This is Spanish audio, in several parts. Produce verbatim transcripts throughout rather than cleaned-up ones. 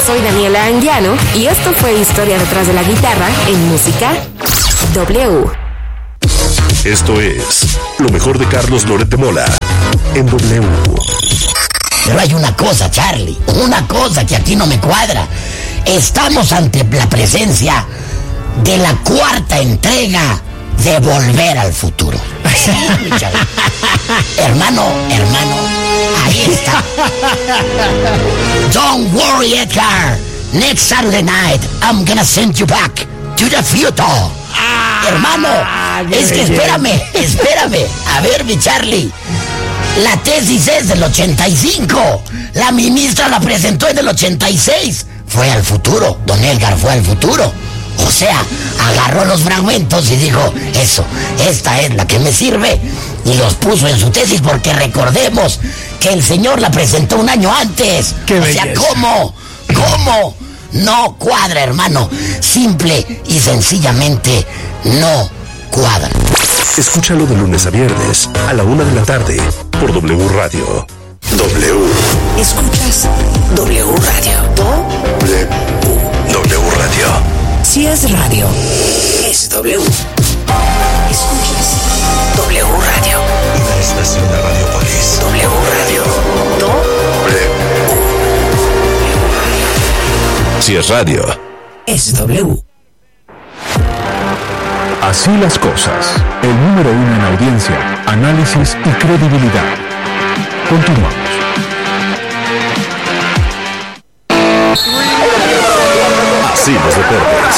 soy Daniela Anguiano y esto fue Historia detrás de la guitarra en Música W. Esto es lo mejor de Carlos Loret de Mola en W. Pero hay una cosa, Charlie, una cosa que aquí no me cuadra. Estamos ante la presencia de la cuarta entrega de Volver al Futuro. Sí, hermano, hermano, ahí está. Don't worry, Edgar. Next Saturday night, I'm gonna send you back to the future. Ah, hermano, es que espérame, espérame. A ver, mi Charlie. La tesis es del ochenta y cinco. La ministra la presentó en el ochenta y seis. Fue al futuro. Don Edgar fue al futuro. O sea, agarró los fragmentos y dijo, eso, esta es la que me sirve. Y los puso en su tesis porque recordemos que el señor la presentó un año antes. ¡Qué o sea, belleza! ¿cómo? ¿Cómo? No cuadra, hermano. Simple y sencillamente no cuadra. Escúchalo de lunes a viernes a la una de la tarde por W Radio. W. Escuchas W Radio. W. W Radio. Si es radio, es W. Escuchas W Radio. Una estación de Radiopolis. W Radio. W. Si es radio, Es W. Así las cosas. El número uno en audiencia, análisis y credibilidad. Continuamos. así los deportes.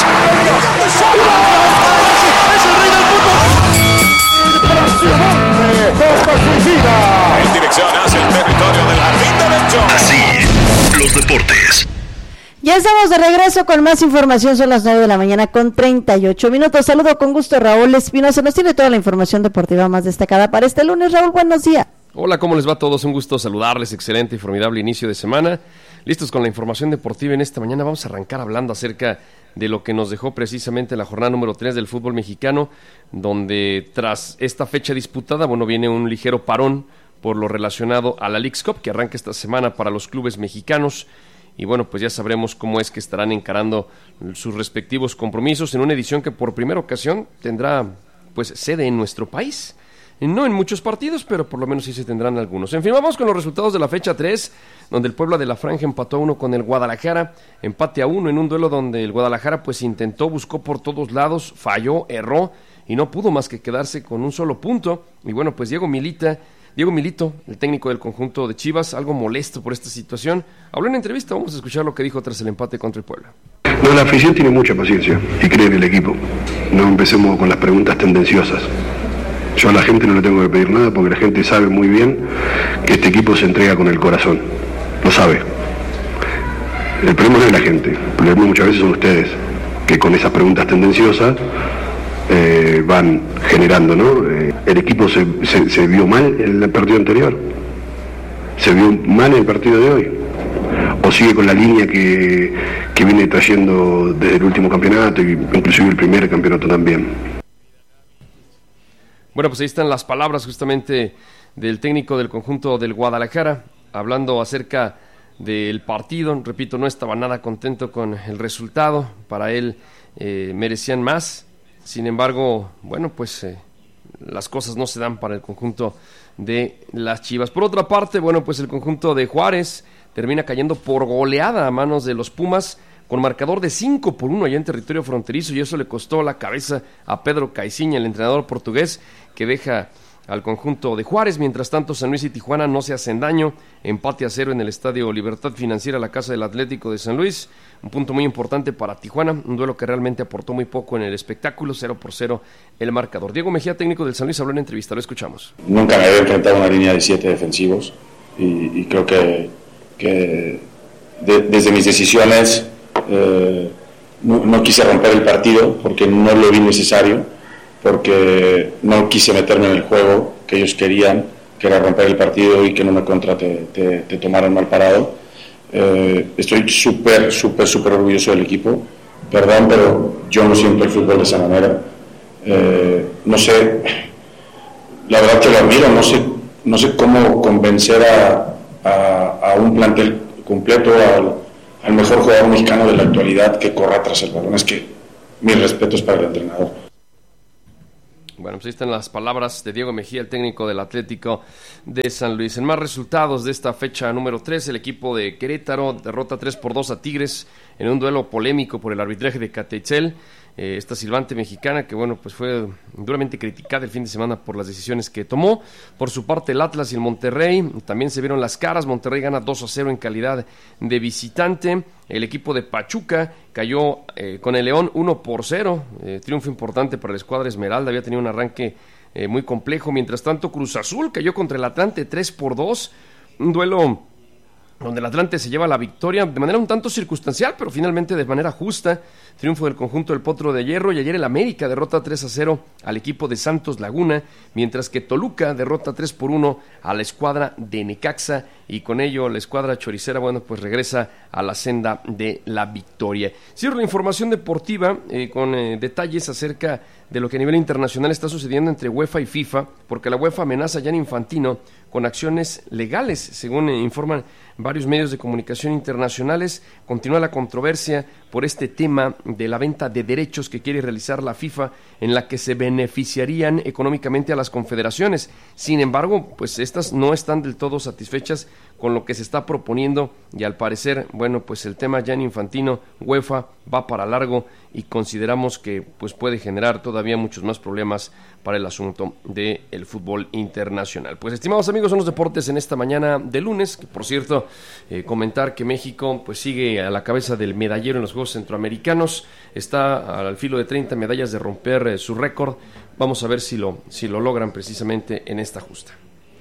En dirección hacia el territorio del jardín derecho. Así los deportes. Ya estamos de regreso con más información, son las nueve de la mañana con treinta y ocho minutos. Saludo con gusto Raúl Espinosa, nos tiene toda la información deportiva más destacada para este lunes. Raúl, buenos días. Hola, ¿cómo les va a todos? Un gusto saludarles, excelente y formidable inicio de semana. Listos con la información deportiva en esta mañana. Vamos a arrancar hablando acerca de lo que nos dejó precisamente la jornada número tres del fútbol mexicano, donde tras esta fecha disputada, bueno, viene un ligero parón por lo relacionado a la Leagues Cup, que arranca esta semana para los clubes mexicanos. Y bueno, pues ya sabremos cómo es que estarán encarando sus respectivos compromisos en una edición que por primera ocasión tendrá pues sede en nuestro país. No en muchos partidos, pero por lo menos sí se tendrán algunos. En fin, vamos con los resultados de la fecha tres, donde el Puebla de la Franja empató a uno con el Guadalajara, empate a uno en un duelo donde el Guadalajara pues intentó, buscó por todos lados, falló, erró y no pudo más que quedarse con un solo punto. Y bueno, pues Diego Milita Diego Milito, el técnico del conjunto de Chivas, algo molesto por esta situación, habló en entrevista. Vamos a escuchar lo que dijo tras el empate contra el Puebla. No, la afición tiene mucha paciencia y cree en el equipo. No empecemos con las preguntas tendenciosas. Yo a la gente no le tengo que pedir nada porque la gente sabe muy bien que este equipo se entrega con el corazón. Lo sabe. El problema no es la gente, el problema muchas veces son ustedes, que con esas preguntas tendenciosas Eh, van generando, ¿no? Eh, el equipo se, se, se vio mal en el partido anterior, se vio mal en el partido de hoy, o sigue con la línea que, que viene trayendo desde el último campeonato y inclusive el primer campeonato también. Bueno, pues ahí están las palabras justamente del técnico del conjunto del Guadalajara, hablando acerca del partido. Repito, no estaba nada contento con el resultado, para él eh, merecían más. Sin embargo, bueno, pues eh, las cosas no se dan para el conjunto de las Chivas. Por otra parte, bueno, pues el conjunto de Juárez termina cayendo por goleada a manos de los Pumas, con marcador de cinco por uno allá en territorio fronterizo, y eso le costó la cabeza a Pedro Caiciña, el entrenador portugués, que deja al conjunto de Juárez. Mientras tanto, San Luis y Tijuana no se hacen daño, empate a cero en el Estadio Libertad Financiera, la casa del Atlético de San Luis, un punto muy importante para Tijuana, un duelo que realmente aportó muy poco en el espectáculo, cero por cero el marcador. Diego Mejía, técnico del San Luis, habló en entrevista, lo escuchamos. Nunca me había enfrentado a una línea de siete defensivos y, y creo que, que de, desde mis decisiones eh, no, no quise romper el partido porque no lo vi necesario, porque no quise meterme en el juego que ellos querían, que era romper el partido y que en una contra te, te, te tomaran mal parado. Eh, estoy súper, súper, súper orgulloso del equipo, perdón, pero yo no siento el fútbol de esa manera. Eh, no sé, la verdad que lo admiro, no sé, no sé cómo convencer a, a, a un plantel completo, al mejor jugador mexicano de la actualidad que corra tras el balón. Es que mis respetos para el entrenador. Bueno, pues ahí están las palabras de Diego Mejía, el técnico del Atlético de San Luis. En más resultados de esta fecha número tres, el equipo de Querétaro derrota tres por dos a Tigres en un duelo polémico por el arbitraje de Cateitzel. Eh, esta silbante mexicana que, bueno, pues fue duramente criticada el fin de semana por las decisiones que tomó. Por su parte, el Atlas y el Monterrey también se vieron las caras. Monterrey gana dos a cero en calidad de visitante. El equipo de Pachuca cayó eh, con el León uno por cero. Eh, triunfo importante para la escuadra Esmeralda. Había tenido un arranque eh, muy complejo. Mientras tanto, Cruz Azul cayó contra el Atlante tres por dos. Un duelo donde el Atlante se lleva la victoria de manera un tanto circunstancial, pero finalmente de manera justa. Triunfo del conjunto del Potro de Hierro, y ayer el América derrota tres a cero al equipo de Santos Laguna, mientras que Toluca derrota tres por uno a la escuadra de Necaxa, y con ello la escuadra choricera, bueno, pues regresa a la senda de la victoria. Cierro la información deportiva eh, con eh, detalles acerca de lo que a nivel internacional está sucediendo entre UEFA y FIFA, porque la UEFA amenaza a Gianni Infantino con acciones legales, según eh, informan varios medios de comunicación internacionales. Continúa la controversia por este tema de la venta de derechos que quiere realizar la FIFA, en la que se beneficiarían económicamente a las confederaciones. Sin embargo, pues estas no están del todo satisfechas con lo que se está proponiendo, y al parecer, bueno, pues el tema Gianni Infantino, UEFA, va para largo, y consideramos que pues puede generar todavía muchos más problemas para el asunto del fútbol internacional. Pues, estimados amigos, son los deportes en esta mañana de lunes, que por cierto, eh, comentar que México pues sigue a la cabeza del medallero en los Juegos Centroamericanos, está al filo de treinta medallas de romper eh, su récord. Vamos a ver si lo, si lo logran precisamente en esta justa.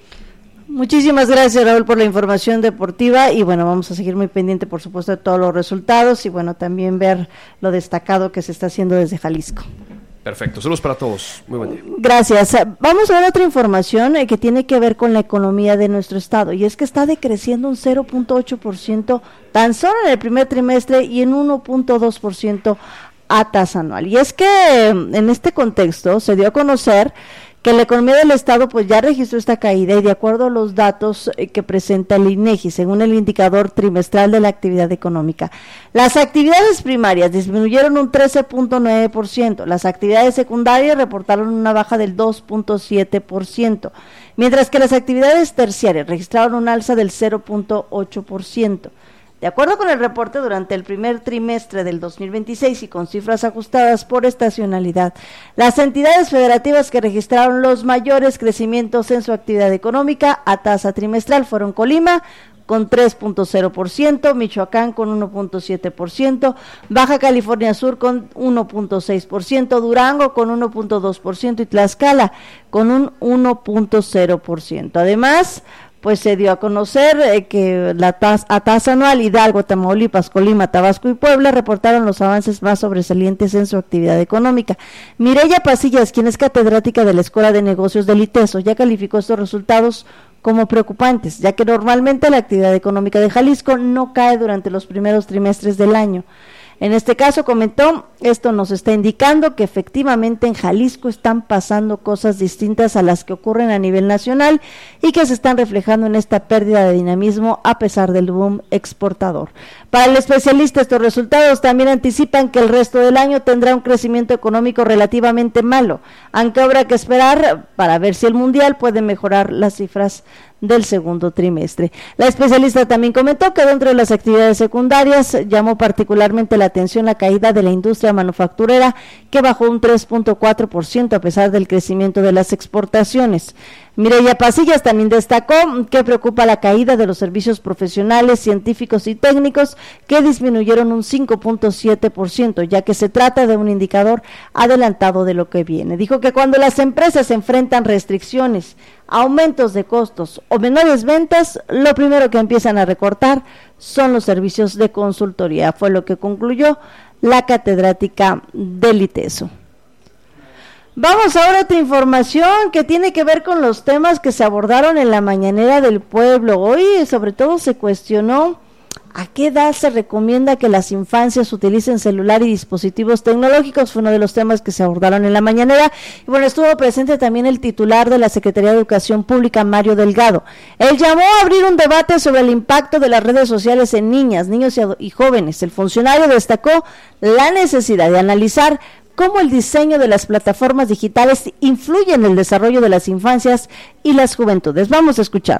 Muchísimas gracias, Raúl, por la información deportiva, y bueno, vamos a seguir muy pendiente, por supuesto, de todos los resultados, y bueno, también ver lo destacado que se está haciendo desde Jalisco. Perfecto, saludos para todos, muy buen día. Gracias. Vamos a ver otra información eh, que tiene que ver con la economía de nuestro estado, y es que está decreciendo un cero punto ocho por ciento tan solo en el primer trimestre y en uno punto dos por ciento a tasa anual. Y es que en este contexto se dio a conocer que la economía del estado pues ya registró esta caída, y de acuerdo a los datos eh, que presenta el INEGI, según el indicador trimestral de la actividad económica, las actividades primarias disminuyeron un trece punto nueve por ciento, las actividades secundarias reportaron una baja del dos punto siete por ciento, mientras que las actividades terciarias registraron un alza del cero punto ocho por ciento. De acuerdo con el reporte, durante el primer trimestre del dos mil veintiséis y con cifras ajustadas por estacionalidad, las entidades federativas que registraron los mayores crecimientos en su actividad económica a tasa trimestral fueron Colima, con tres punto cero por ciento, Michoacán con uno punto siete por ciento, Baja California Sur con uno punto seis por ciento, Durango con uno punto dos por ciento y Tlaxcala con un uno punto cero por ciento. Además, pues se dio a conocer eh, que la tasa, a tasa anual Hidalgo, Tamaulipas, Colima, Tabasco y Puebla reportaron los avances más sobresalientes en su actividad económica. Mireya Pasillas, quien es catedrática de la Escuela de Negocios del ITESO, ya calificó estos resultados como preocupantes, ya que normalmente la actividad económica de Jalisco no cae durante los primeros trimestres del año. En este caso, comentó, esto nos está indicando que efectivamente en Jalisco están pasando cosas distintas a las que ocurren a nivel nacional y que se están reflejando en esta pérdida de dinamismo a pesar del boom exportador. Para el especialista, estos resultados también anticipan que el resto del año tendrá un crecimiento económico relativamente malo, aunque habrá que esperar para ver si el mundial puede mejorar las cifras del segundo trimestre. La especialista también comentó que dentro de las actividades secundarias llamó particularmente la atención la caída de la industria manufacturera, que bajó un tres punto cuatro por ciento a pesar del crecimiento de las exportaciones. Mireya Pasillas también destacó que preocupa la caída de los servicios profesionales, científicos y técnicos, que disminuyeron un cinco punto siete por ciento, ya que se trata de un indicador adelantado de lo que viene. Dijo que cuando las empresas enfrentan restricciones, aumentos de costos o menores ventas, lo primero que empiezan a recortar son los servicios de consultoría, fue lo que concluyó la catedrática del ITESO. Vamos ahora a otra información que tiene que ver con los temas que se abordaron en la mañanera del pueblo. Hoy sobre todo se cuestionó ¿A qué edad se recomienda que las infancias utilicen celular y dispositivos tecnológicos? Fue uno de los temas que se abordaron en la mañanera. Y bueno, estuvo presente también el titular de la Secretaría de Educación Pública, Mario Delgado. Él llamó a abrir un debate sobre el impacto de las redes sociales en niñas, niños y, y jóvenes. El funcionario destacó la necesidad de analizar cómo el diseño de las plataformas digitales influye en el desarrollo de las infancias y las juventudes. Vamos a escuchar.